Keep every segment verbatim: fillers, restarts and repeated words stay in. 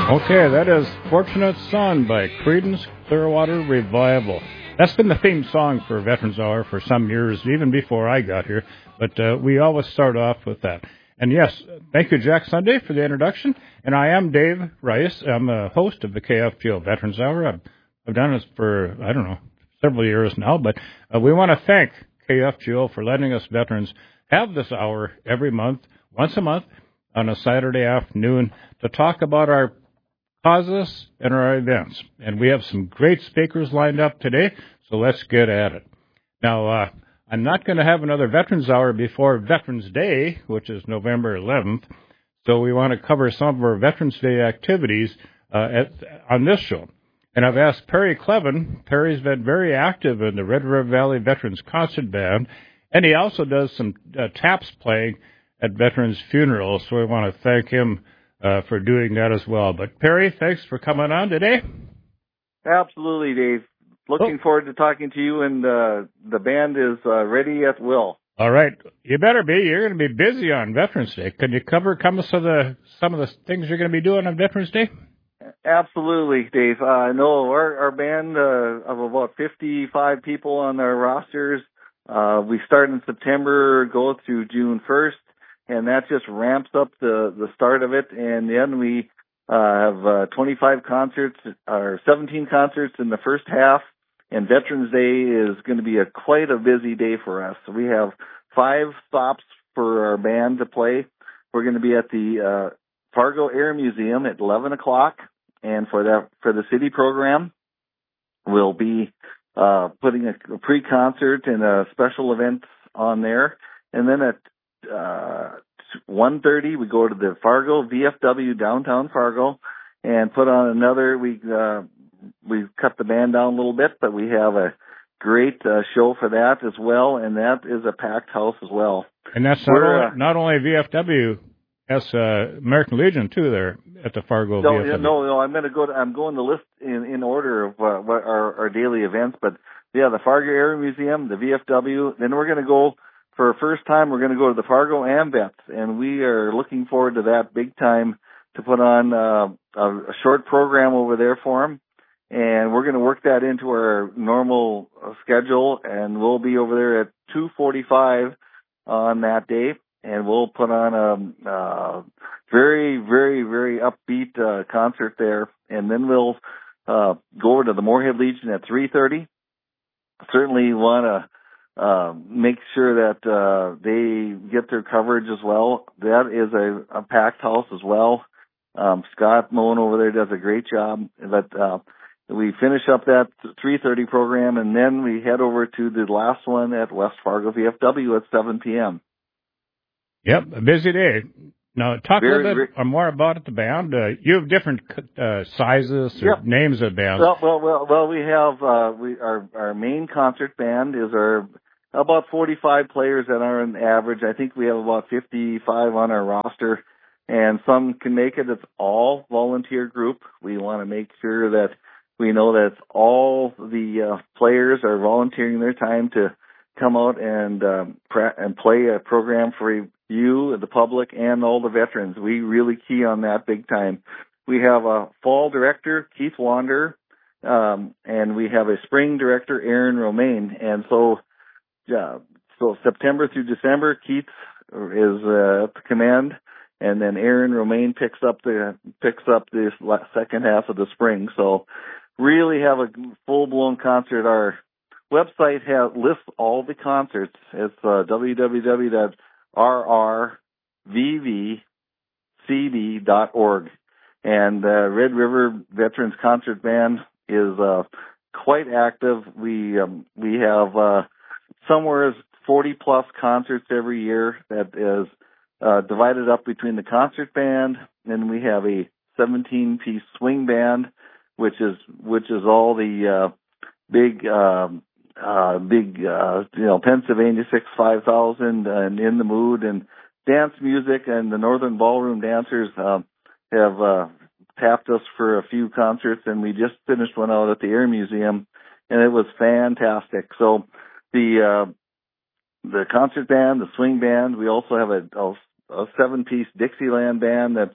Okay, that is Fortunate Son by Creedence Clearwater Revival. That's been the theme song for Veterans Hour for some years, even before I got here, but uh, we always start off with that. And yes, thank you, Jack Sunday, for the introduction. And I am Dave Rice. I'm a host of the K F G O Veterans Hour. I've, I've done this for, I don't know, several years now, but uh, we want to thank K F G O for letting us veterans have this hour every month, once a month, on a Saturday afternoon to talk about our causes and our events. And we have some great speakers lined up today, so let's get at it. Now, uh, I'm not going to have another Veterans Hour before Veterans Day, which is November eleventh, so we want to cover some of our Veterans Day activities uh, at, on this show. And I've asked Perry Clevin. Perry's been very active in the Red River Valley Veterans Concert Band, and he also does some uh, taps playing at veterans' funerals, so we want to thank him Uh, for doing that as well. But Perry, thanks for coming on today. Absolutely, Dave. Looking oh. forward to talking to you, and uh, the band is uh, ready at will. All right. You better be. You're going to be busy on Veterans Day. Can you cover some of the, some of the things you're going to be doing on Veterans Day? Absolutely, Dave. Uh, no, our, our band uh, of about fifty-five people on our rosters, uh, we start in September, go through June first. And that just ramps up the, the start of it. And then we uh, have uh, twenty-five concerts, or seventeen concerts in the first half. And Veterans Day is going to be a quite a busy day for us. We have five stops for our band to play. We're going to be at the uh, Fargo Air Museum at eleven o'clock. And for that, for the city program, we'll be uh, putting a, a pre-concert and a special events on there. And then at uh one thirty we go to the Fargo V F W downtown Fargo and put on another we uh we cut the band down a little bit, but we have a great uh, show for that as well, and that is a packed house as well. And that's not, only, uh, not only V F W, that's uh, American Legion too there at the Fargo no, V F W. No, no, I'm going to go to, I'm going to list in, in order of uh, what our, our daily events, but yeah, the Fargo Air Museum, the V F W, then we're going to go for a first time, we're going to go to the Fargo AMVETS, and we are looking forward to that big time to put on uh, a, a short program over there for them. And we're going to work that into our normal uh, schedule, and we'll be over there at two forty-five on that day, and we'll put on a uh, very, very, very upbeat uh, concert there. And then we'll uh, go over to the Moorhead Legion at three thirty. Certainly want to Uh, make sure that uh, they get their coverage as well. That is a, a packed house as well. Um, Scott Moen over there does a great job. But uh, we finish up that three thirty program, and then we head over to the last one at West Fargo V F W at seven p.m. Yep, a busy day. Now, talk very, a little bit very, more about the band. Uh, you have different uh, sizes or yep. names of bands. Well, well, well, well we have uh, we our our main concert band is our about forty-five players that are an average. I think we have about fifty-five on our roster, and some can make it. It's all volunteer group. We want to make sure that we know that all the uh, players are volunteering their time to come out and um, pra- and play a program for you, the public, and all the veterans. We really key on that big time. We have a fall director, Keith Wander, um, and we have a spring director, Aaron Romaine. And so, uh, so September through December, Keith is uh, at the command, and then Aaron Romaine picks up the picks up the second half of the spring. So, really have a full blown concert. Our website has lists all the concerts. It's uh, w w w dot r r v v c d dot org. And uh, Red River Veterans Concert Band is uh, quite active. We um, we have uh, somewhere forty plus concerts every year that is uh, divided up between the concert band, and we have a seventeen piece swing band, which is which is all the uh, big um, uh, big uh, you know Pennsylvania six five thousand and In the Mood and dance music, and the Northern Ballroom Dancers um, have uh, tapped us for a few concerts, and we just finished one out at the Air Museum, and it was fantastic. So the uh, the concert band, the swing band, we also have a, a, a seven piece Dixieland band that's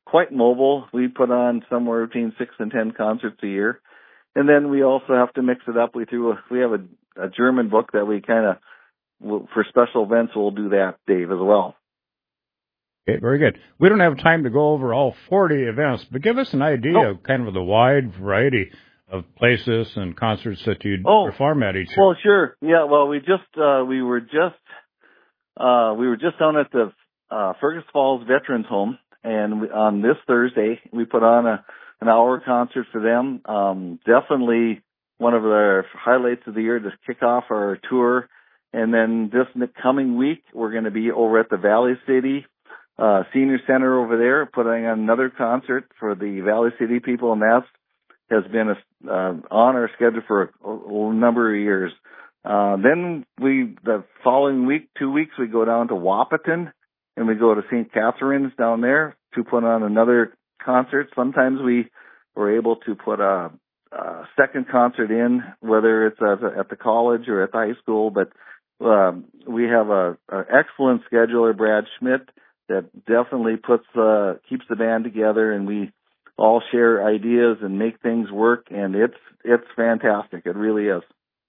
quite mobile. We put on somewhere between six and ten concerts a year. And then we also have to mix it up. We do a, we have a, a German book that we kind of, for special events, we'll do that, Dave, as well. Okay, very good. We don't have time to go over all forty events, but give us an idea oh. of kind of the wide variety of places and concerts that you oh. perform at each year. Well, sure. Yeah, well, we just, uh, we were just, uh, we were just down at the, uh, Fergus Falls Veterans Home, and we, on this Thursday, we put on a, an hour concert for them. Um, definitely one of the highlights of the year to kick off our tour. And then this coming week, we're going to be over at the Valley City uh, Senior Center over there, putting on another concert for the Valley City people, and that has been a, uh, on our schedule for a, a number of years. Uh, then we, the following week, two weeks, we go down to Wahpeton, and we go to Saint Catharines down there to put on another concert. Sometimes we were able to put a, a second concert in, whether it's at, at the college or at the high school, but um, we have a, a excellent scheduler, Brad Schmidt, that definitely puts uh, keeps the band together, and we all share ideas and make things work, and it's it's fantastic. It really is.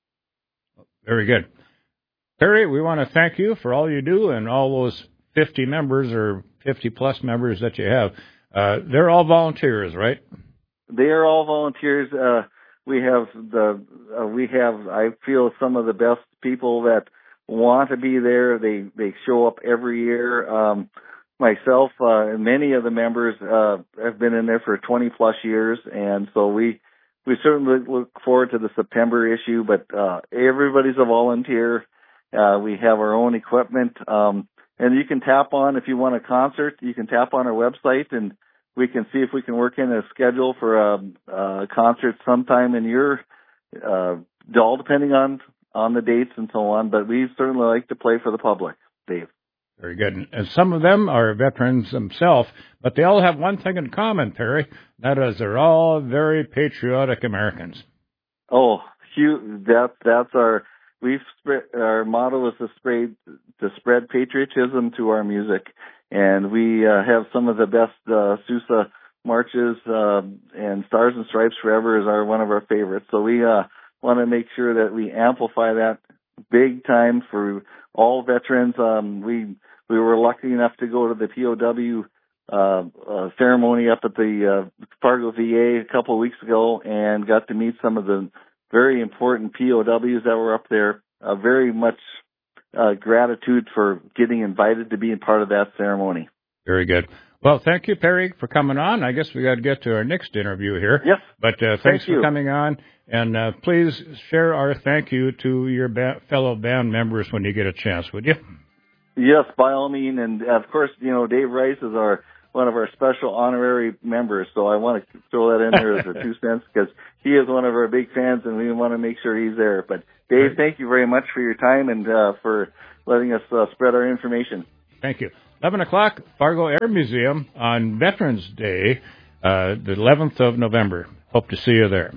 Very good. Perry, we want to thank you for all you do and all those fifty members or fifty plus members that you have. Uh, they're all volunteers, right? They are all volunteers. Uh, we have the uh, we have I feel some of the best people that want to be there. They they show up every year. Um, myself uh, and many of the members uh, have been in there for twenty plus years, and so we we certainly look forward to the September issue. But uh, everybody's a volunteer. Uh, we have our own equipment. Um, And you can tap on, if you want a concert, you can tap on our website, and we can see if we can work in a schedule for a, a concert sometime in your, uh, all depending on, on the dates and so on. But we certainly like to play for the public, Dave. Very good. And some of them are veterans themselves, but they all have one thing in common, Perry. That is, they're all very patriotic Americans. Oh, Hugh, that, that's our... We've spread, our motto is to spread to spread patriotism to our music, and we uh, have some of the best uh, Sousa marches, uh, and Stars and Stripes Forever is our one of our favorites. So we uh, want to make sure that we amplify that big time for all veterans. Um, we we were lucky enough to go to the P O W uh, uh, ceremony up at the uh, Fargo V A a couple of weeks ago, and got to meet some of the very important P O Ws that were up there. Uh, very much uh, gratitude for getting invited to be a part of that ceremony. Very good. Well, thank you, Perry, for coming on. I guess we got to get to our next interview here. Yes. But uh, thanks thank for you. coming on. And uh, please share our thank you to your ba- fellow band members when you get a chance, would you? Yes, by all means. And, of course, you know, Dave Rice is our one of our special honorary members, so I want to throw that in there as a two cents because he is one of our big fans, and we want to make sure he's there. But, Dave, thank you very much for your time and uh, for letting us uh, spread our information. Thank you. eleven o'clock, Fargo Air Museum on Veterans Day, uh, the eleventh of November. Hope to see you there.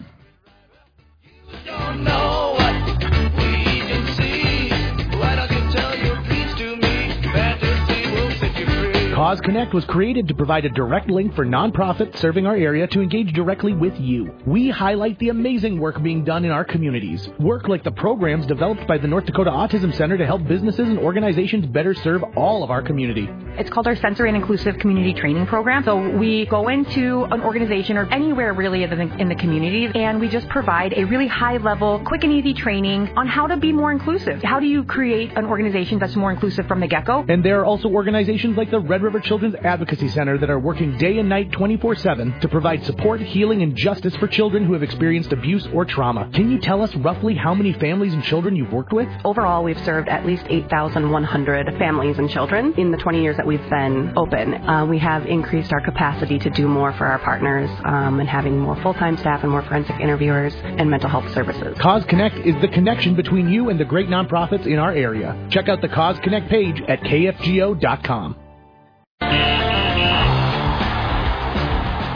Cause Connect was created to provide a direct link for nonprofits serving our area to engage directly with you. We highlight the amazing work being done in our communities. Work like the programs developed by the North Dakota Autism Center to help businesses and organizations better serve all of our community. It's called our Sensory and Inclusive Community Training Program. So we go into an organization or anywhere really in the community, and we just provide a really high-level, quick and easy training on how to be more inclusive. How do you create an organization that's more inclusive from the get-go? And there are also organizations like the Red River Children's Advocacy Center that are working day and night twenty-four seven to provide support, healing, and justice for children who have experienced abuse or trauma. Can you tell us roughly how many families and children you've worked with? Overall, we've served at least eight thousand one hundred families and children in the twenty years that we've been open. Uh, we have increased our capacity to do more for our partners um, and having more full-time staff and more forensic interviewers and mental health services. Cause Connect is the connection between you and the great nonprofits in our area. Check out the Cause Connect page at K F G O dot com.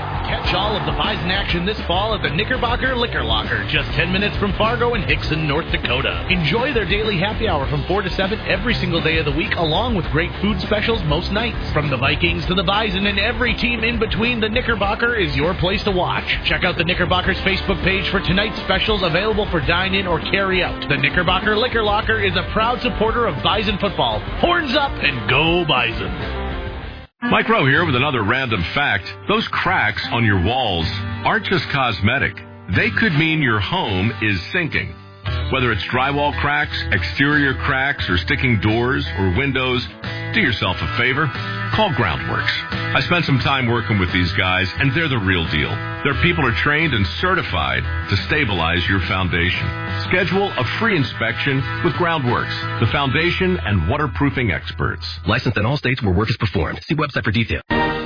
Catch all of the Bison action this fall at the Knickerbocker Liquor Locker, just ten minutes from Fargo and Hickson, North Dakota. Enjoy their daily happy hour from four to seven every single day of the week, along with great food specials most nights. From the Vikings to the Bison and every team in between, the Knickerbocker is your place to watch. Check out the Knickerbocker's Facebook page for tonight's specials available for dine-in or carry-out. The Knickerbocker Liquor Locker is a proud supporter of Bison football. Horns up and go Bison! Mike Rowe here with another random fact. Those cracks on your walls aren't just cosmetic. They could mean your home is sinking. Whether it's drywall cracks, exterior cracks, or sticking doors or windows, do yourself a favor. Call Groundworks. I spent some time working with these guys, and they're the real deal. Their people are trained and certified to stabilize your foundation. Schedule a free inspection with Groundworks, the foundation and waterproofing experts. Licensed in all states where work is performed. See website for details.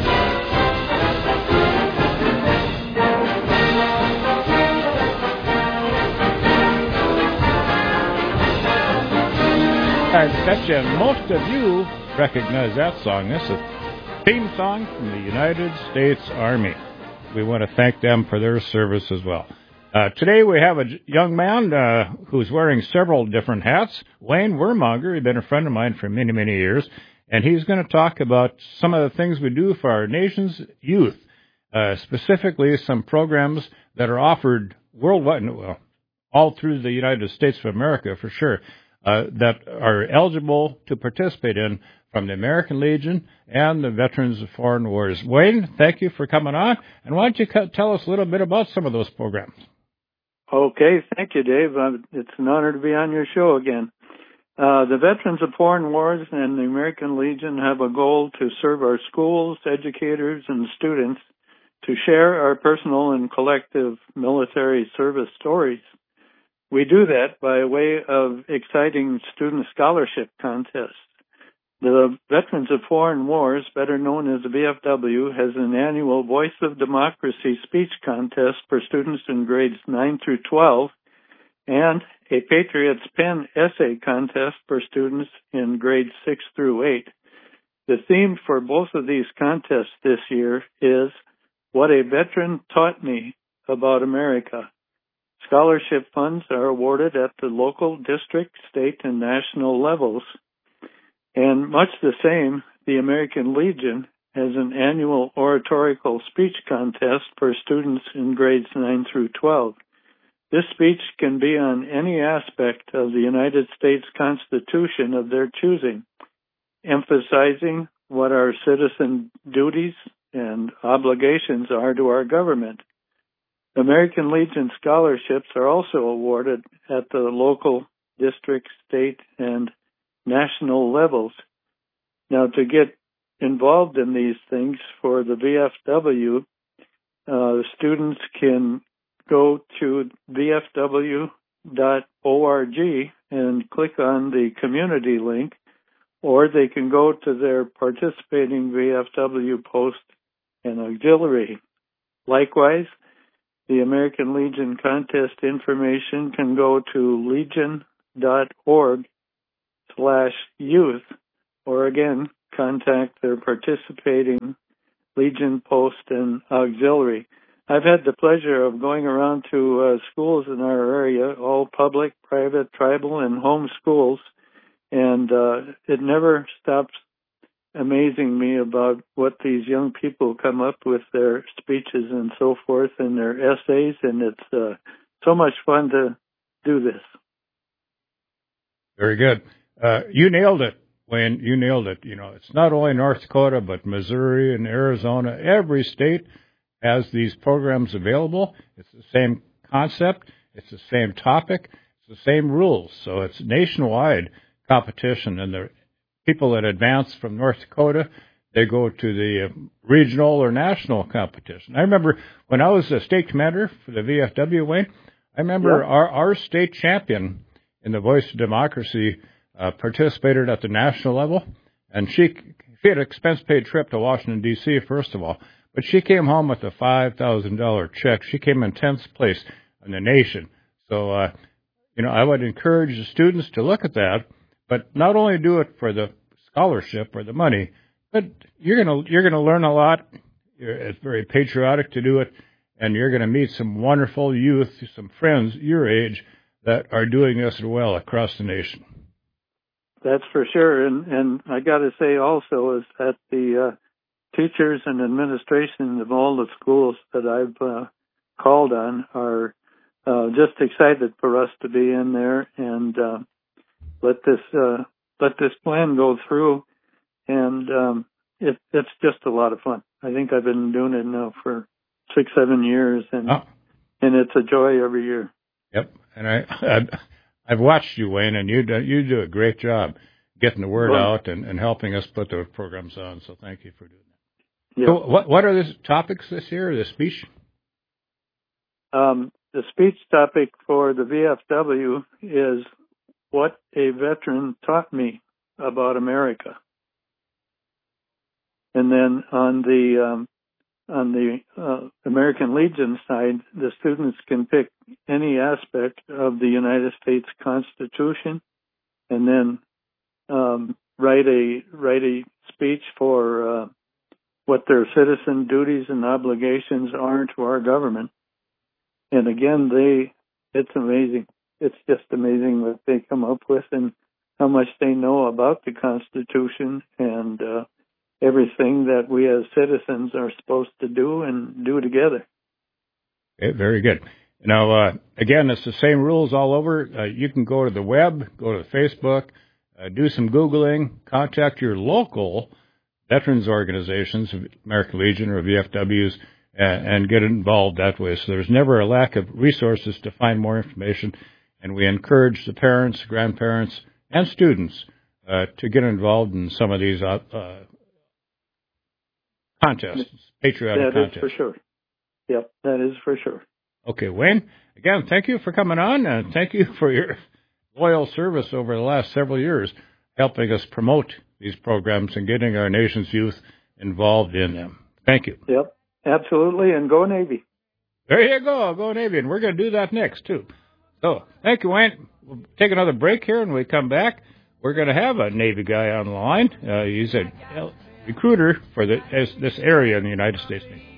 I bet you most of you recognize that song. This is a theme song from the United States Army. We want to thank them for their service as well. Uh, today we have a young man uh, who's wearing several different hats. Wayne Wermonger, he's been a friend of mine for many, many years, and he's going to talk about some of the things we do for our nation's youth, uh, specifically some programs that are offered worldwide, well, all through the United States of America for sure, uh, that are eligible to participate in from the American Legion and the Veterans of Foreign Wars. Wayne, thank you for coming on, and why don't you tell us a little bit about some of those programs? Okay, thank you, Dave. It's an honor to be on your show again. Uh, the Veterans of Foreign Wars and the American Legion have a goal to serve our schools, educators, and students to share our personal and collective military service stories. We do that by way of exciting student scholarship contests. The Veterans of Foreign Wars, better known as the V F W, has an annual Voice of Democracy speech contest for students in grades nine through twelve and a Patriot's Pen essay contest for students in grades six through eight. The theme for both of these contests this year is What a Veteran Taught Me About America. Scholarship funds are awarded at the local, district, state, and national levels. And much the same, the American Legion has an annual oratorical speech contest for students in grades nine through twelve. This speech can be on any aspect of the United States Constitution of their choosing, emphasizing what our citizen duties and obligations are to our government. American Legion scholarships are also awarded at the local, district, state, and national levels. Now, to get involved in these things for the V F W, uh, students can go to v f w dot org and click on the community link, or they can go to their participating V F W post and auxiliary. Likewise, the American Legion contest information can go to legion dot org slash youth, or again, contact their participating Legion post and auxiliary. I've had the pleasure of going around to uh, schools in our area, all public, private, tribal, and home schools, and uh, it never stops amazing me about what these young people come up with, their speeches and so forth, and their essays, and it's uh, so much fun to do this. Very good. Uh, you nailed it, Wayne. You nailed it. You know, it's not only North Dakota, but Missouri and Arizona. Every state has these programs available. It's the same concept. It's the same topic. It's the same rules. So it's nationwide competition, and the people that advance from North Dakota, they go to the uh, regional or national competition. I remember when I was a state commander for the V F W, Wayne, I remember yeah. our, our state champion in the Voice of Democracy uh, participated at the national level, and she, she had an expense-paid trip to Washington, D C, first of all, but she came home with a five thousand dollars check. She came in tenth place in the nation. So, uh, you know, I would encourage the students to look at that, but not only do it for the scholarship or the money, but you're gonna you're gonna learn a lot. It's very patriotic to do it, and you're going to meet some wonderful youth, some friends your age that are doing this well across the nation. That's for sure. And, and I got to say also is that the uh, teachers and administration of all the schools that I've uh, called on are uh, just excited for us to be in there and uh, let this uh, let this plan go through. And um, it, it's just a lot of fun. I think I've been doing it now for six, seven years, and oh. and it's a joy every year. Yep, and I I've, I've watched you, Wayne, and you do, you do a great job getting the word well, out and, and helping us put the programs on. So thank you for doing that. Yep. So what what are the topics this year? The speech. Um, the speech topic for the V F W is what a veteran taught me about America. And then on the um, on the uh, American Legion side, the students can pick any aspect of the United States Constitution, and then um, write a write a speech for uh, what their citizen duties and obligations are to our government. And again, they it's amazing. It's just amazing what they come up with and how much they know about the Constitution and uh, everything that we as citizens are supposed to do and do together. Okay, very good. Now, uh, again, it's the same rules all over. Uh, you can go to the web, go to Facebook, uh, do some Googling, contact your local veterans organizations, American Legion or V F Ws, and, and get involved that way. So there's never a lack of resources to find more information, and we encourage the parents, grandparents, and students uh, to get involved in some of these uh, uh, contests, patriotic that contests. That is for sure. Yep, that is for sure. Okay, Wayne, again, thank you for coming on, and thank you for your loyal service over the last several years, helping us promote these programs and getting our nation's youth involved in them. Thank you. Yep, absolutely, and go Navy. There you go, go Navy, and we're going to do that next, too. So, thank you, Wayne. We'll take another break here, and when we come back, we're going to have a Navy guy on the line. Uh, he's a recruiter for the, this area in the United States Navy.